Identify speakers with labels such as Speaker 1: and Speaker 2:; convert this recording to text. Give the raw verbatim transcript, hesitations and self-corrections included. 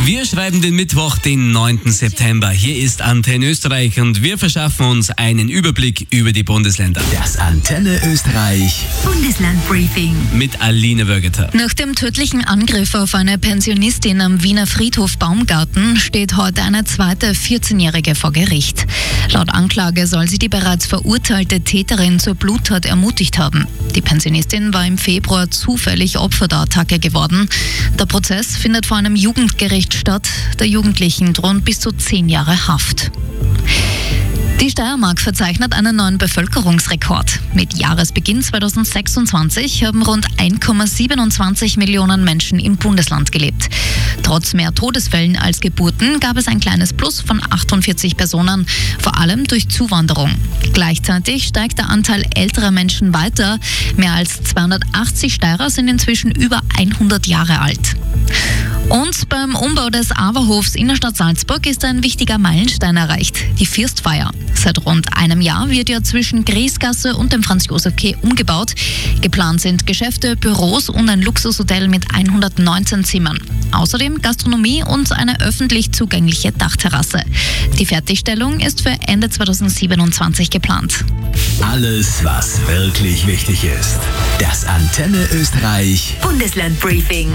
Speaker 1: Wir schreiben den Mittwoch, den neunten September. Hier ist Antenne Österreich und wir verschaffen uns einen Überblick über die Bundesländer.
Speaker 2: Das Antenne Österreich
Speaker 3: Bundeslandbriefing
Speaker 1: mit Aline Wögeter.
Speaker 3: Nach dem tödlichen Angriff auf eine Pensionistin am Wiener Friedhof Baumgarten steht heute eine zweite vierzehnjährige vor Gericht. Laut Anklage soll sie die bereits verurteilte Täterin zur Bluttat ermutigt haben. Die Pensionistin war im Februar zufällig Opfer der Attacke geworden. Der Prozess findet vor einem Jugendgericht statt. Der Jugendlichen drohen bis zu zehn Jahre Haft. Die Steiermark verzeichnet einen neuen Bevölkerungsrekord. Mit Jahresbeginn zweitausendsechsundzwanzig haben rund eins Komma siebenundzwanzig Millionen Menschen im Bundesland gelebt. Trotz mehr Todesfällen als Geburten gab es ein kleines Plus von achtundvierzig Personen, vor allem durch Zuwanderung. Gleichzeitig steigt der Anteil älterer Menschen weiter. Mehr als zweihundertachtzig Steirer sind inzwischen über hundert Jahre alt. Und beim Umbau des Awerhofs Innerstadt Salzburg ist ein wichtiger Meilenstein erreicht, die Firstfeier. Seit rund einem Jahr wird ja zwischen Griesgasse und dem Franz-Josef-Quai umgebaut. Geplant sind Geschäfte, Büros und ein Luxushotel mit hundertneunzehn Zimmern. Außerdem Gastronomie und eine öffentlich zugängliche Dachterrasse. Die Fertigstellung ist für Ende zweitausendsiebenundzwanzig geplant.
Speaker 2: Alles, was wirklich wichtig ist. Das Antenne Österreich
Speaker 3: Bundeslandbriefing.